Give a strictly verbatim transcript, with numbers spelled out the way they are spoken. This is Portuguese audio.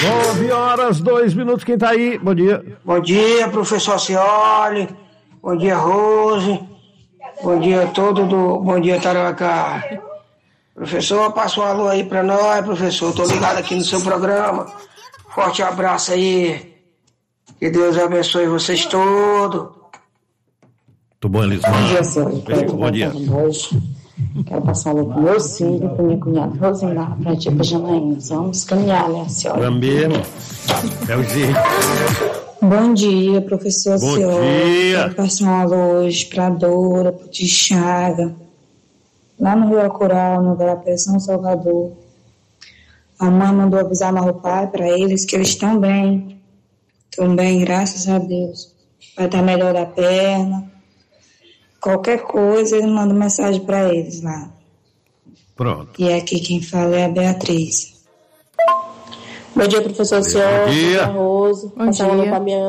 nove horas, dois minutos, quem tá aí? Bom dia. Bom dia, professor Cioli. Bom dia, Rose. Bom dia todo do... Bom dia, Tarauacá. Professor, passa um alô aí pra nós, professor. Tô ligado aqui no seu programa. Forte abraço aí. Que Deus abençoe vocês todos. Tudo bom, Elismar? Bom dia, senhor. Bom dia. Quero passar alô pro meu filho, pro minha cunhada Rosimar, pra tia Janaína. Vamos caminhar, né, senhora? Também. É o jeito. Bom dia, professor Bom senhor. dia. Quero passar um alô hoje pra Dora, pro tio Chaga, lá no Rio Acural, no Garapé, São Salvador. A mãe mandou avisar no pai pra eles que eles estão bem. Estão bem, graças a Deus. Vai estar melhor da perna. Qualquer coisa, ele manda mensagem pra eles lá. Pronto. E aqui quem fala é a Beatriz. Bom dia, professor senhor. Bom dia. Bom dia, Rose. Bom dia. Pra minha